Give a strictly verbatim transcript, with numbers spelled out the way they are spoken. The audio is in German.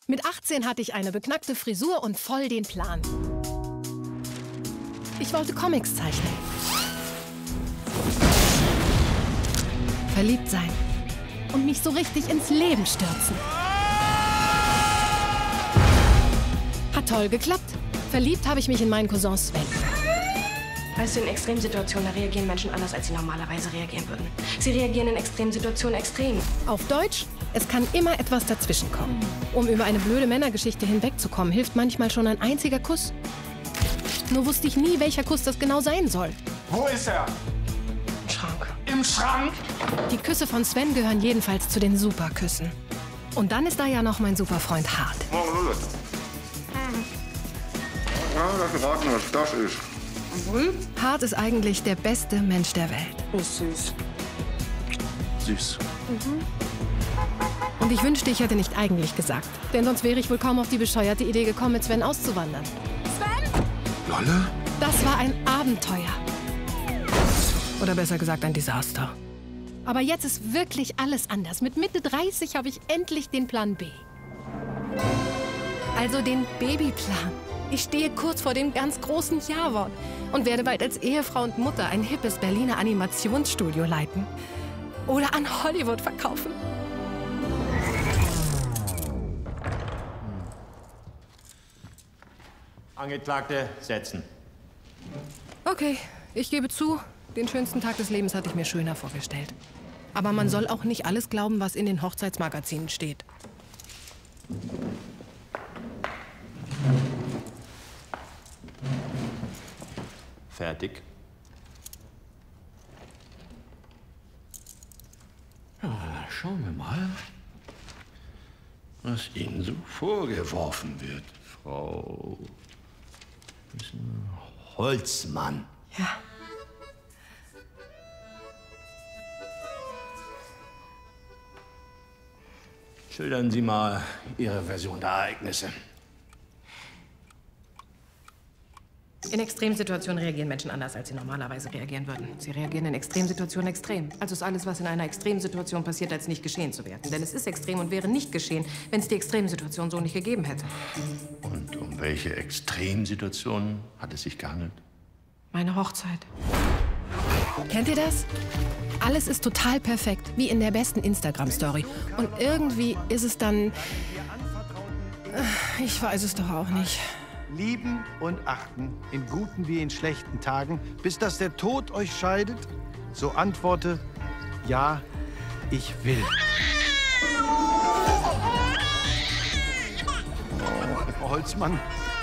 Mit achtzehn hatte ich eine beknackte Frisur und voll den Plan. Ich wollte Comics zeichnen. Verliebt sein. Und mich so richtig ins Leben stürzen. Hat toll geklappt. Verliebt habe ich mich in meinen Cousin Sven. Weißt du, in Extremsituationen, da reagieren Menschen anders, als sie normalerweise reagieren würden. Sie reagieren in Extremsituationen extrem. Auf Deutsch, es kann immer etwas dazwischenkommen. Um über eine blöde Männergeschichte hinwegzukommen, hilft manchmal schon ein einziger Kuss. Nur wusste ich nie, welcher Kuss das genau sein soll. Wo ist er? Im Schrank. Im Schrank? Die Küsse von Sven gehören jedenfalls zu den Superküssen. Und dann ist da ja noch mein Superfreund Hart. Ja, das raten, was das ist. Hart ist eigentlich der beste Mensch der Welt. Ist süß. Süß. Mhm. Und ich wünschte, ich hätte nicht eigentlich gesagt. Denn sonst wäre ich wohl kaum auf die bescheuerte Idee gekommen, mit Sven auszuwandern. Sven? Lolle? Das war ein Abenteuer. Oder besser gesagt, ein Desaster. Aber jetzt ist wirklich alles anders. Mit Mitte dreißig habe ich endlich den Plan B. Also den Babyplan. Ich stehe kurz vor dem ganz großen Jawort und werde bald als Ehefrau und Mutter ein hippes Berliner Animationsstudio leiten. Oder an Hollywood verkaufen. Angeklagte, setzen. Okay, ich gebe zu, den schönsten Tag des Lebens hatte ich mir schöner vorgestellt. Aber man soll auch nicht alles glauben, was in den Hochzeitsmagazinen steht. Fertig. Ja, schauen wir mal, was Ihnen so vorgeworfen wird, Frau Holzmann. Ja. Schildern Sie mal Ihre Version der Ereignisse. In Extremsituationen reagieren Menschen anders, als sie normalerweise reagieren würden. Sie reagieren in Extremsituationen extrem. Also ist alles, was in einer Extremsituation passiert, als nicht geschehen zu werden. Denn es ist extrem und wäre nicht geschehen, wenn es die Extremsituation so nicht gegeben hätte. Und um welche Extremsituationen hat es sich gehandelt? Meine Hochzeit. Kennt ihr das? Alles ist total perfekt, wie in der besten Instagram-Story. Und irgendwie ist es dann... Ich weiß es doch auch nicht. Lieben und achten, in guten wie in schlechten Tagen, bis dass der Tod euch scheidet? So antworte, ja, ich will. Oh, Frau Holzmann,